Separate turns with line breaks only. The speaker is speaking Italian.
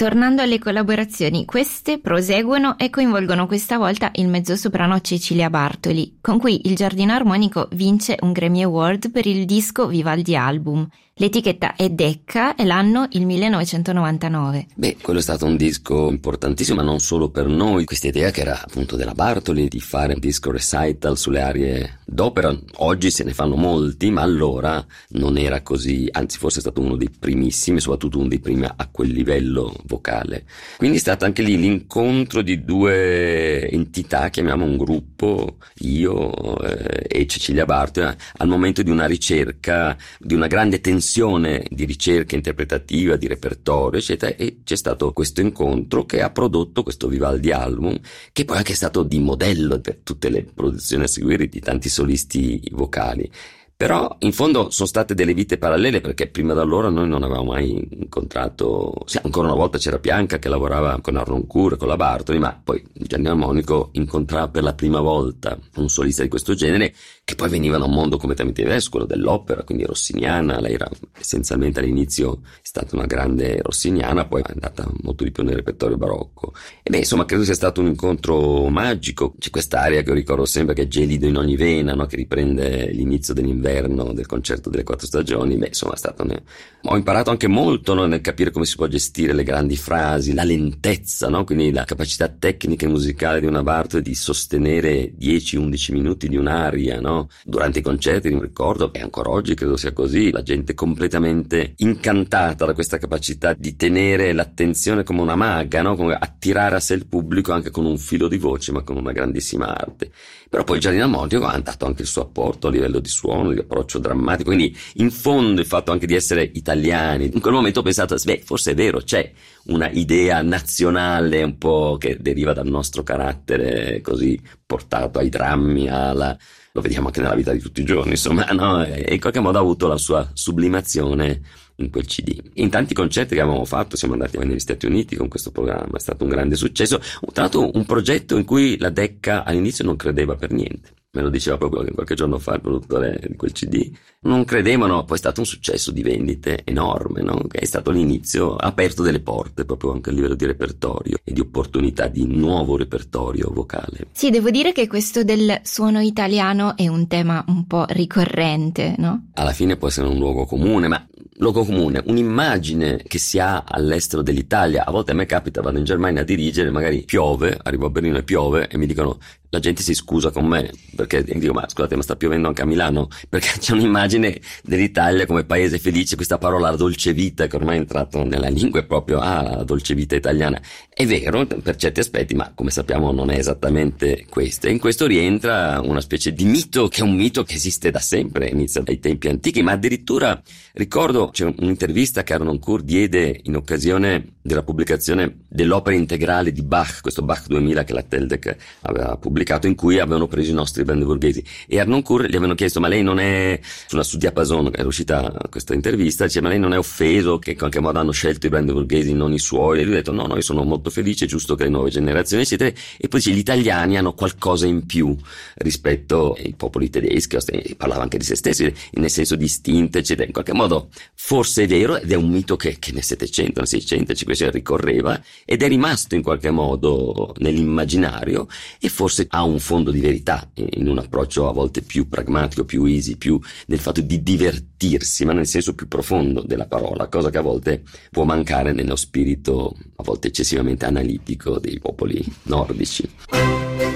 tornando alle collaborazioni, queste proseguono e coinvolgono questa volta il mezzosoprano Cecilia Bartoli, con cui il Giardino Armonico vince un Grammy Award per il disco Vivaldi Album. L'etichetta è Decca e l'anno il 1999.
Quello è stato un disco importantissimo, ma non solo per noi. Questa idea che era appunto della Bartoli di fare un disco recital sulle arie d'opera, oggi se ne fanno molti, ma allora non era così, anzi forse è stato uno dei primissimi, soprattutto uno dei primi a quel livello vocale. Quindi è stato anche lì l'incontro di due entità, chiamiamo un gruppo, io e Cecilia Bartoli, al momento di una ricerca, di una grande tensione di ricerca interpretativa, di repertorio, eccetera, e c'è stato questo incontro che ha prodotto questo Vivaldi Album, che poi anche è stato di modello per tutte le produzioni a seguire di tanti solisti vocali. Però in fondo sono state delle vite parallele, perché prima da allora noi non avevamo mai incontrato, sì, ancora una volta c'era Bianca che lavorava con Harnoncourt, con la Bartoli, ma poi Giardino Armonico incontrava per la prima volta un solista di questo genere, che poi veniva da un mondo completamente diverso, quello dell'opera, quindi rossiniana. Lei era essenzialmente all'inizio è stata una grande rossiniana, poi è andata molto di più nel repertorio barocco. E insomma, credo sia stato un incontro magico. C'è quest'area che io ricordo sempre, che è Gelido in ogni vena, no? Che riprende l'inizio dell'inverno del concerto delle 4 stagioni. Insomma, è stato ho imparato anche molto, no? Nel capire come si può gestire le grandi frasi, la lentezza, no? Quindi la capacità tecnica e musicale di una Bartoli di sostenere 10-11 minuti di un'aria, no? Durante i concerti, mi ricordo, e ancora oggi credo sia così, la gente completamente incantata da questa capacità di tenere l'attenzione come una maga, no? Come attirare a sé il pubblico anche con un filo di voce, ma con una grandissima arte. Però poi il Giardino Armonico ha dato anche il suo apporto a livello di suono, di approccio drammatico, quindi in fondo il fatto anche di essere italiani, in quel momento ho pensato, forse è vero, c'è una idea nazionale un po' che deriva dal nostro carattere così portato ai drammi, lo vediamo anche nella vita di tutti i giorni, insomma, no? E in qualche modo ha avuto la sua sublimazione in quel CD. In tanti concerti che avevamo fatto, siamo andati negli Stati Uniti con questo programma, è stato un grande successo, tra l'altro un progetto in cui la Decca all'inizio non credeva per niente. Me lo diceva proprio qualche giorno fa il produttore di quel CD. Non credevano, poi è stato un successo di vendite enorme, no? Che è stato l'inizio, ha aperto delle porte proprio anche a livello di repertorio e di opportunità di nuovo repertorio vocale.
Sì, devo dire che questo del suono italiano è un tema un po' ricorrente, no?
Alla fine può essere un luogo comune, ma un'immagine che si ha all'estero dell'Italia. A volte a me capita, vado in Germania a dirigere, magari piove, arrivo a Berlino e piove e mi dicono, la gente si scusa con me perché dico, ma scusate, ma sta piovendo anche a Milano? Perché c'è un'immagine dell'Italia come paese felice, questa parola dolce vita che ormai è entrato nella lingua, è proprio la dolce vita italiana. È vero per certi aspetti, ma come sappiamo non è esattamente questo, e in questo rientra una specie di mito, che è un mito che esiste da sempre, inizia dai tempi antichi, ma addirittura ricordo c'è un'intervista che Harnoncourt diede in occasione della pubblicazione dell'opera integrale di Bach, questo Bach 2000 che la Teldec aveva pubblicato, in cui avevano preso i nostri brandeburghesi, e Harnoncourt gli avevano chiesto, ma lei non è, su Diapason era uscita questa intervista, dice, ma lei non è offeso che in qualche modo hanno scelto i brandeburghesi, non i suoi? E lui ha detto, no, io sono molto felice, è giusto che le nuove generazioni, eccetera. E poi dice, gli italiani hanno qualcosa in più rispetto ai popoli tedeschi, parlava anche di se stessi, nel senso distinto, eccetera. In qualche modo forse è vero, ed è un mito che nel 700, nel 600, 500 ricorreva, ed è rimasto in qualche modo nell'immaginario, e forse ha un fondo di verità in un approccio a volte più pragmatico, più easy, più nel fatto di divertirsi, ma nel senso più profondo della parola, cosa che a volte può mancare nello spirito a volte eccessivamente analitico dei popoli nordici.